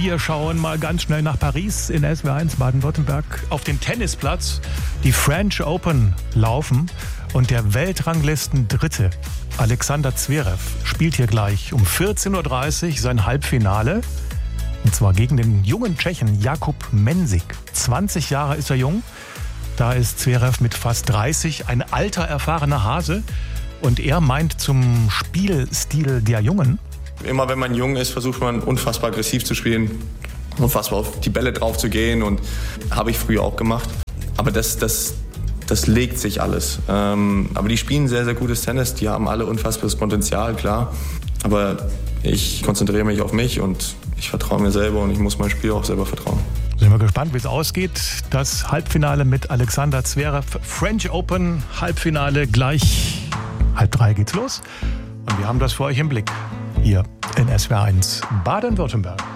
Wir schauen mal ganz schnell nach Paris in SWR1 Baden-Württemberg auf den Tennisplatz. Die French Open laufen und der Weltranglisten-Dritte Alexander Zverev spielt hier gleich um 14.30 Uhr sein Halbfinale. Und zwar gegen den jungen Tschechen Jakub Mensik. 20 Jahre ist er jung. Da ist Zverev mit fast 30 ein alter, erfahrener Hase. Und er meint zum Spielstil der Jungen: Immer wenn man jung ist, versucht man unfassbar aggressiv zu spielen, unfassbar auf die Bälle drauf zu gehen, und habe ich früher auch gemacht. Aber das legt sich alles. Aber die spielen sehr, sehr gutes Tennis, die haben alle unfassbares Potenzial, klar. Aber ich konzentriere mich auf mich und ich vertraue mir selber und ich muss mein Spiel auch selber vertrauen. Sind wir gespannt, wie es ausgeht. Das Halbfinale mit Alexander Zverev. French Open Halbfinale gleich 2:30 geht's los. Und wir haben das für euch im Blick hier in SWR1 Baden-Württemberg.